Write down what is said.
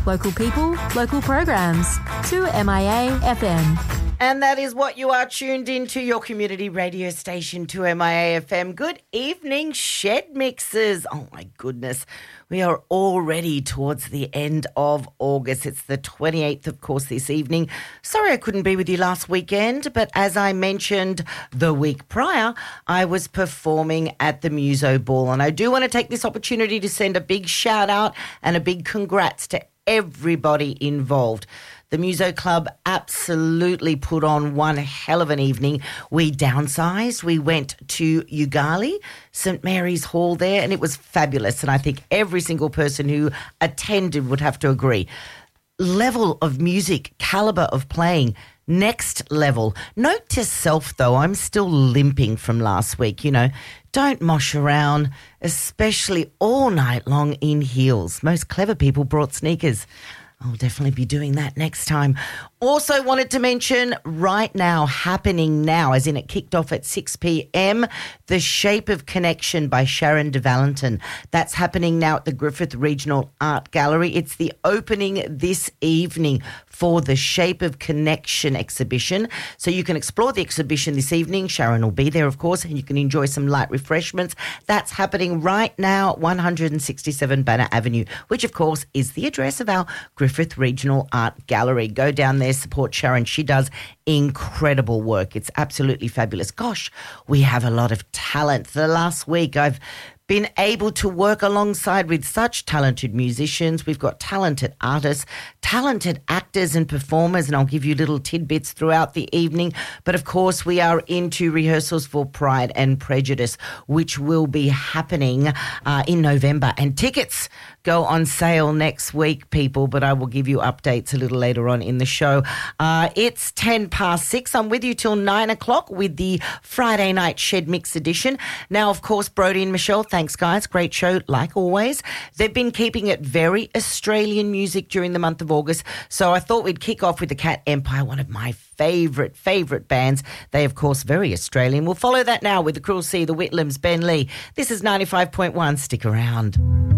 Local people, local programs. 2MIA FM. And that is what you are tuned into, your community radio station, 2MIA FM. Good evening, Shed Mixers. Oh, my goodness. We are already towards the end of August. It's the 28th, of course, this evening. Sorry I couldn't be with you last weekend, but as I mentioned the week prior, I was performing at the Muso Ball. And I do want to take this opportunity to send a big shout out and a big congrats to everybody involved. The Muso Club absolutely put on one hell of an evening. We downsized. We went to Ugali, St Mary's Hall there, and it was fabulous. And I think every single person who attended would have to agree. Level of music, calibre of playing, next level. Note to self, though, I'm still limping from last week, you know. Don't mosh around, especially all night long in heels. Most clever people brought sneakers. I'll definitely be doing that next time. Also wanted to mention right now, happening now, as in it kicked off at 6 p.m, The Shape of Connection by Sharon de Valentin. That's happening now at the Griffith Regional Art Gallery. It's the opening this evening for the Shape of Connection exhibition. So you can explore the exhibition this evening. Sharon will be there, of course, and you can enjoy some light refreshments. That's happening right now, 167 Banner Avenue, which, of course, is the address of our Griffith Regional Art Gallery. Go down there, support Sharon. She does incredible work. It's absolutely fabulous. Gosh, we have a lot of talent. The last week I've been able to work alongside with such talented musicians. We've got talented artists, talented actors and performers, and I'll give you little tidbits throughout the evening. But of course, we are into rehearsals for Pride and Prejudice, which will be happening in November. And tickets go on sale next week, people, but I will give you updates a little later on in the show. It's 6:10. I'm with you till 9 o'clock with the Friday night Shed Mix edition. Now, of course, Brody and Michelle, thanks, guys. Great show, like always. They've been keeping it very Australian music during the month of August, so I thought we'd kick off with the Cat Empire, one of my favourite bands. They, of course, very Australian. We'll follow that now with the Cruel Sea, the Whitlams, Ben Lee. This is 95.1. Stick around.